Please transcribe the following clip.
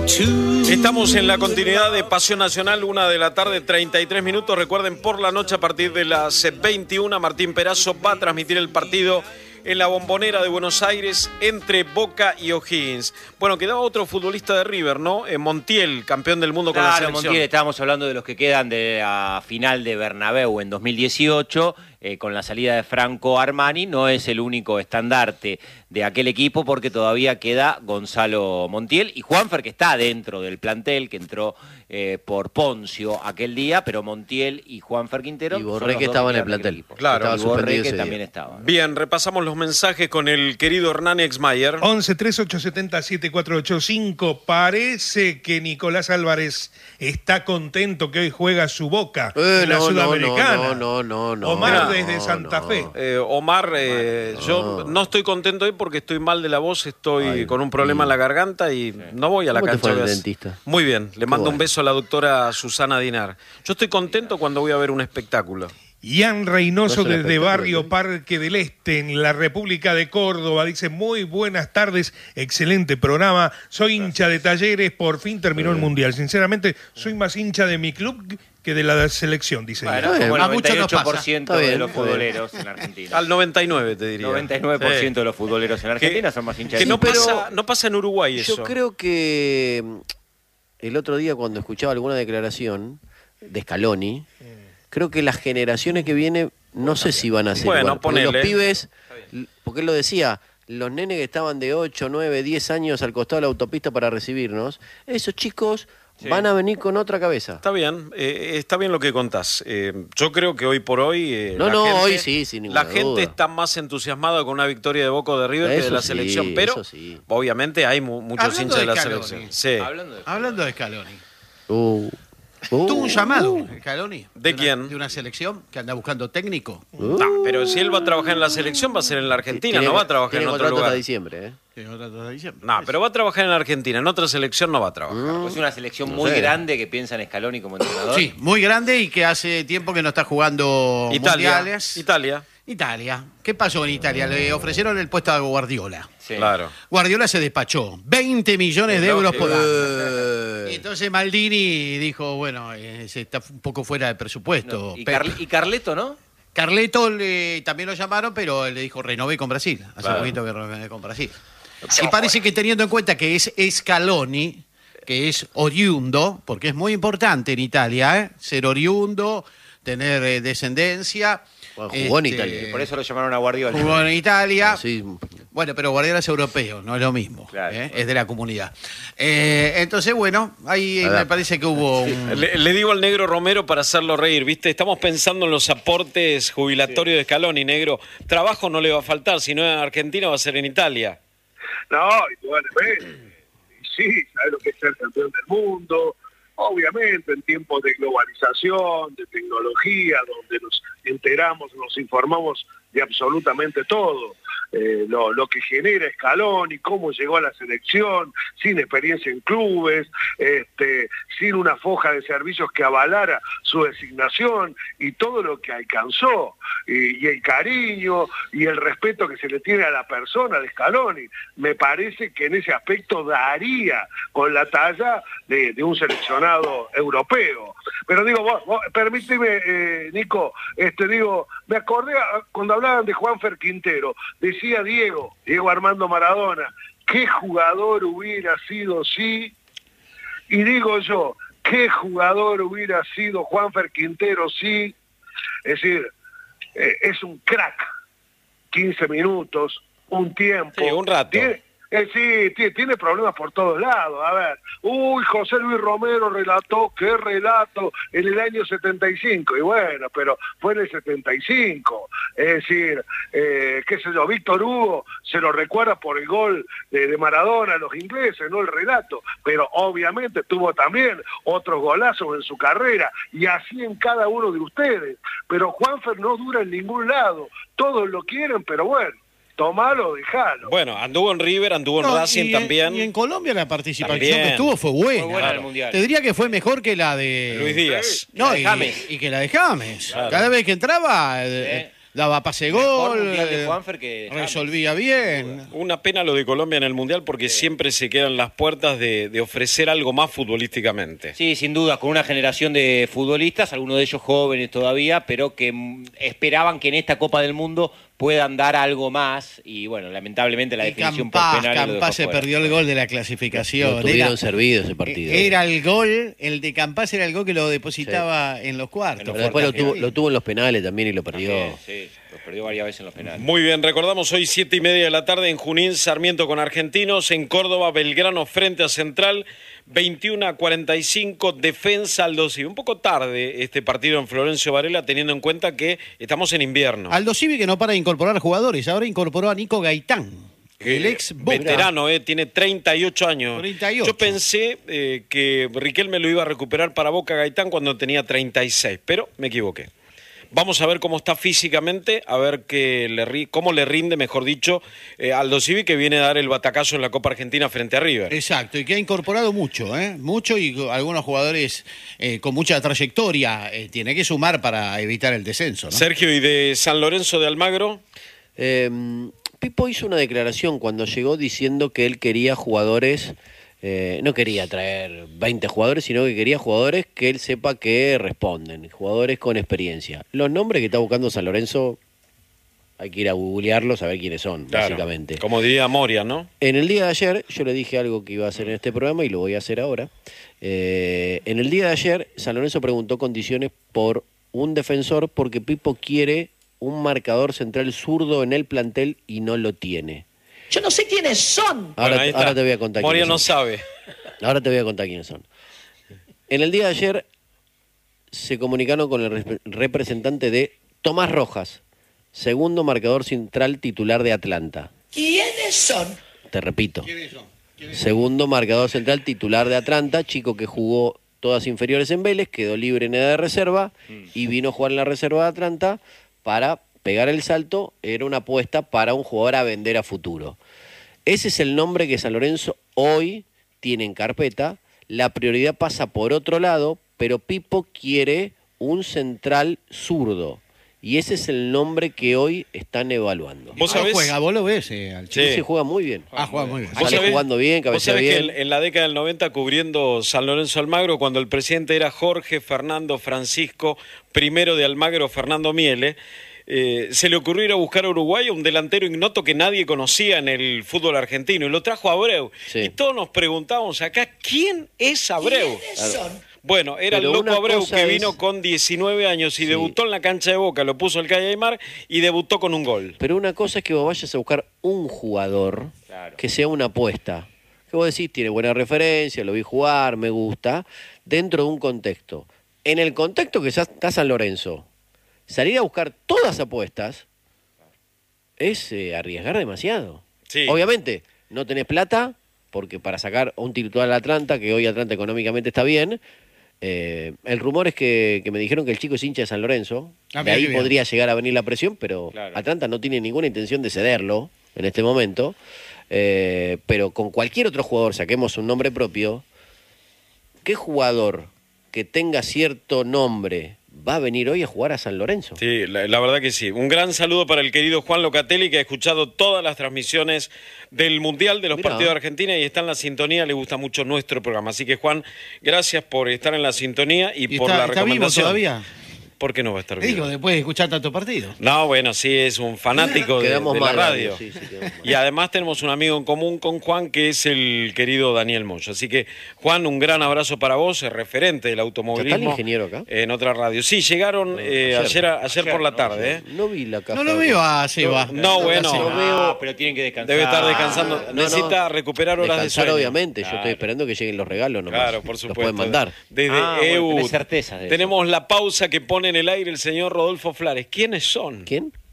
Estamos en la continuidad de Pasión Nacional, 1:33 p.m. Recuerden, por la noche a partir de las 21, Martín Perazo va a transmitir el partido en la Bombonera de Buenos Aires entre Boca y O'Higgins. Bueno, quedaba otro futbolista de River, ¿no? Montiel, campeón del mundo con la selección. Montiel, estábamos hablando de los que quedan de la final de Bernabéu en 2018, con la salida de Franco Armani. No es el único estandarte de aquel equipo porque todavía queda Gonzalo Montiel y Juanfer, que está dentro del plantel, que entró por Poncio aquel día, pero Montiel y Juanfer Quintero. Y Borré, que estaba en el plantel. Claro, y Borré, que también estaba. Bien, repasamos los mensajes con el querido Hernán Exmayer. 11 3870 7485. Parece que Nicolás Álvarez está contento que hoy juega su Boca en la Sudamericana. No. Omar desde Santa Fe. Omar, yo no estoy contento hoy porque estoy mal de la voz, estoy con un problema en la garganta y no voy a la cancha. ¿Cómo te fue el dentista? Muy bien, le mando un beso a la doctora Susana Dinar. Yo estoy contento cuando voy a ver un espectáculo. Ian Reynoso desde Barrio Parque del Este, en la República de Córdoba, dice: muy buenas tardes, excelente programa, soy hincha de Talleres, por fin terminó el Mundial. Sinceramente, soy más hincha de mi club que de la selección, dice. Bueno, como el 98% de los futboleros en Argentina. Al 99, te diría. 99% de los futboleros en Argentina son más hinchas de no pasa en Uruguay eso. Yo creo que el otro día, cuando escuchaba alguna declaración de Scaloni, creo que las generaciones que vienen, no sé si van a ser igual. Porque los pibes, porque él lo decía, los nenes que estaban de 8, 9, 10 años al costado de la autopista para recibirnos, esos chicos van a venir con otra cabeza. Está bien lo que contás. Yo creo que hoy por hoy... hoy sí, sin ninguna duda. La gente está más entusiasmada con una victoria de Boca o de River que de la selección, pero obviamente hay muchos hinchas de la selección. Sí. Hablando de Scaloni. ¿Tuvo un llamado, Scaloni? ¿De quién? De una selección que anda buscando técnico. No, pero si él va a trabajar en la selección, va a ser en la Argentina, no va a trabajar en otro lugar. Hasta diciembre, Tiene contrato hasta diciembre. No, pero va a trabajar en la Argentina, en otra selección no va a trabajar. Es una selección muy grande que piensa en Scaloni como entrenador. Sí, muy grande y que hace tiempo que no está jugando mundiales. Italia. ¿Qué pasó en Italia? Le ofrecieron el puesto a Guardiola. Sí. Claro. Guardiola se despachó. 20 millones de euros por año. Y entonces Maldini dijo, bueno, se está un poco fuera de presupuesto. Y Carleto, ¿no? Carleto también lo llamaron, pero le dijo, renové con Brasil. Hace poquito que renové con Brasil. Y parece que teniendo en cuenta que es Scaloni, que es oriundo, porque es muy importante en Italia, ser oriundo, tener descendencia. Bueno, jugó en Italia. Por eso lo llamaron a Guardiola. Jugó en Italia. Sí. Bueno, pero Guardiola es europeo, no es lo mismo. Claro. Es de la comunidad. Entonces, bueno, ahí me parece que hubo un... Le digo al negro Romero para hacerlo reír, ¿viste? Estamos pensando en los aportes jubilatorios de Scaloni, negro. Trabajo no le va a faltar, si no en Argentina va a ser en Italia. No, indudablemente. Sí, sabes lo que es ser campeón del mundo. Obviamente, en tiempos de globalización, de tecnología, donde nos enteramos, nos informamos de absolutamente todo. Lo que genera Scaloni, cómo llegó a la selección, sin experiencia en clubes, sin una foja de servicios que avalara su designación y todo lo que alcanzó, y el cariño y el respeto que se le tiene a la persona de Scaloni. Me parece que en ese aspecto daría con la talla de un seleccionado europeo. Pero digo, vos permíteme, Nico, me acordé cuando hablaban de Juanfer Quintero, decía Diego Armando Maradona, qué jugador hubiera sido y digo yo, qué jugador hubiera sido Juanfer Quintero es decir, es un crack, 15 minutos, un tiempo. Sí, un rato. Tiene problemas por todos lados. A ver, José Luis Romero relató, qué relato, en el año 75, y bueno, pero fue en el 75. Es decir, qué sé yo, Víctor Hugo se lo recuerda por el gol de Maradona a los ingleses, no el relato, pero obviamente tuvo también otros golazos en su carrera, y así en cada uno de ustedes. Pero Juanfer no dura en ningún lado, todos lo quieren, pero bueno, tomalo, dejalo. Bueno, anduvo en River, anduvo en Racing también. Y en Colombia la participación que tuvo fue buena. Fue buena en el Mundial. Te diría que fue mejor que la de Luis Díaz. No, y que la de James. Claro. Cada vez que entraba, Daba pase gol, de Juanfer que resolvía bien. Una pena lo de Colombia en el Mundial porque siempre se quedan las puertas de ofrecer algo más futbolísticamente. Sí, sin duda, con una generación de futbolistas, algunos de ellos jóvenes todavía, pero que esperaban que en esta Copa del Mundo puedan dar algo más y bueno, lamentablemente la definición por penales lo dejó Campás se fuera. perdió el gol de la clasificación. Lo tuvieron servido ese partido. Era el gol, el de Campás era el gol que lo depositaba en los cuartos. Pero después lo tuvo en los penales también y lo perdió. Sí, lo perdió varias veces en los penales. Muy bien, recordamos hoy 7:30 de la tarde en Junín, Sarmiento con Argentinos, en Córdoba, Belgrano frente a Central, 21:45, Defensa Aldosivi. Un poco tarde este partido en Florencio Varela, teniendo en cuenta que estamos en invierno. Aldosivi que no para de incorporar jugadores, ahora incorporó a Nico Gaitán. El ex Boca. Veterano, tiene 38 años. 38. Yo pensé que Riquelme lo iba a recuperar para Boca Gaitán cuando tenía 36, pero me equivoqué. Vamos a ver cómo está físicamente, a ver cómo le rinde, mejor dicho, Aldosivi, que viene a dar el batacazo en la Copa Argentina frente a River. Exacto, y que ha incorporado mucho, mucho, y algunos jugadores con mucha trayectoria tiene que sumar para evitar el descenso, ¿no? Sergio, ¿y de San Lorenzo de Almagro? Pipo hizo una declaración cuando llegó diciendo que él quería jugadores, no quería traer 20 jugadores, sino que quería jugadores que él sepa que responden, jugadores con experiencia. Los nombres que está buscando San Lorenzo, hay que ir a googlearlos a ver quiénes son, claro, básicamente. Como diría Moria, ¿no? En el día de ayer, yo le dije algo que iba a hacer en este programa y lo voy a hacer ahora. En el día de ayer, San Lorenzo preguntó condiciones por un defensor porque Pipo quiere un marcador central zurdo en el plantel y no lo tiene. Yo no sé quiénes son. Ahora te voy a contar Moria quiénes no son. sabe. Ahora te voy a contar quiénes son. En el día de ayer se comunicaron con el representante de Tomás Rojas, segundo marcador central titular de Atlanta. ¿Quiénes son? Te repito. ¿Quiénes son? Segundo marcador central titular de Atlanta, chico que jugó todas inferiores en Vélez, quedó libre en edad de reserva y vino a jugar en la reserva de Atlanta para pegar el salto. Era una apuesta para un jugador a vender a futuro. Ese es el nombre que San Lorenzo hoy tiene en carpeta. La prioridad pasa por otro lado, pero Pipo quiere un central zurdo. Y ese es el nombre que hoy están evaluando. ¿Vos sabés? Juega, vos lo ves al chico. Sí, juega muy bien. Juega muy bien. Sale jugando bien, cabecea ¿Vos sabés bien. que en la década del 90, cubriendo San Lorenzo Almagro, cuando el presidente era Jorge Fernando Francisco, primero de Almagro, Fernando Miele, se le ocurrió ir a buscar a Uruguay a un delantero ignoto que nadie conocía en el fútbol argentino y lo trajo a Abreu. Sí. Y todos nos preguntábamos acá, ¿quién es Abreu? ¿Quiénes son? Bueno, era Pero el loco una Abreu cosa que es- vino con 19 años y Sí. debutó en la cancha de Boca, lo puso el Calle Aymar y debutó con un gol. Pero una cosa es que vos vayas a buscar un jugador que sea una apuesta. Que vos decís, tiene buena referencia, lo vi jugar, me gusta, dentro de un contexto. En el contexto que está San Lorenzo, salir a buscar todas apuestas es arriesgar demasiado. Sí. Obviamente, no tenés plata, porque para sacar un titular al Atlanta, que hoy Atlanta económicamente está bien, el rumor es que me dijeron que el chico es hincha de San Lorenzo, Ah, de mirá ahí qué bien. podría llegar a venir la presión, pero Claro. Atlanta no tiene ninguna intención de cederlo en este momento, pero con cualquier otro jugador, saquemos un nombre propio, ¿qué jugador que tenga cierto nombre va a venir hoy a jugar a San Lorenzo? Sí, la verdad que sí. Un gran saludo para el querido Juan Locatelli, que ha escuchado todas las transmisiones del Mundial, de los Mirá. partidos de Argentina, y está en la sintonía, le gusta mucho nuestro programa. Así que, Juan, gracias por estar en la sintonía y por la ¿Está vivo recomendación. todavía? ¿Por qué no va a estar Digo, vivo? después de escuchar tanto partido. No, bueno, sí, es un fanático de Quedamos la mal, radio. sí, quedamos mal. Y además tenemos un amigo en común con Juan, que es el querido Daniel Moyo. Así que, Juan, un gran abrazo para vos, el referente del automovilismo. ¿Está el ingeniero acá? En otra radio. Sí, llegaron ayer por la tarde. ¿eh? No vi la caja. No lo veo a Seba. No, bueno. Seba. Lo veo- pero tienen que descansar. Debe estar descansando. No, Necesita recuperar horas de Descansar, sueño. obviamente. Yo Claro. estoy esperando que lleguen los regalos nomás. Claro, por Los supuesto. pueden mandar. Desde Bueno, EU tenés certeza de eso. tenemos la pausa que pone en el aire el señor Rodolfo Flores. ¿Quiénes son? ¿Quién?